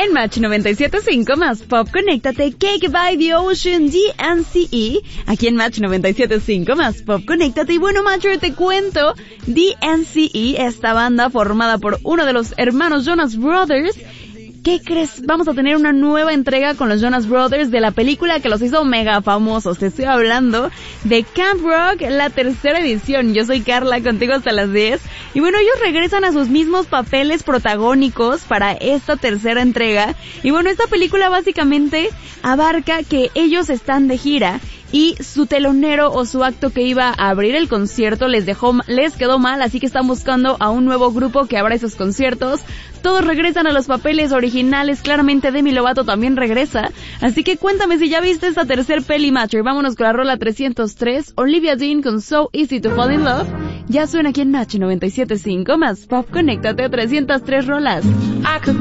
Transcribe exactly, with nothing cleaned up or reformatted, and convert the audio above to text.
En Match noventa y siete punto cinco más Pop, conéctate, Cake by the Ocean, D N C E. Aquí en Match noventa y siete punto cinco más Pop, conéctate. Y bueno, Match, te cuento, D N C E, esta banda formada por uno de los hermanos Jonas Brothers. ¿Qué crees? Vamos a tener una nueva entrega con los Jonas Brothers de la película que los hizo mega famosos. Te estoy hablando de Camp Rock, la tercera edición. Yo soy Carla, contigo hasta las diez. Y bueno, ellos regresan a sus mismos papeles protagónicos para esta tercera entrega. Y bueno, esta película básicamente abarca que ellos están de gira y su telonero o su acto que iba a abrir el concierto les dejó, les quedó mal, así que están buscando a un nuevo grupo que abra esos conciertos. Todos regresan a los papeles originales, claramente Demi Lovato también regresa, así que cuéntame si ya viste esta tercer peli, Match. Y vámonos con la rola trescientos tres, Olivia Dean con So Easy to Fall in Love. Ya suena aquí en Match noventa y siete punto cinco más Pop, conéctate a trescientas tres rolas.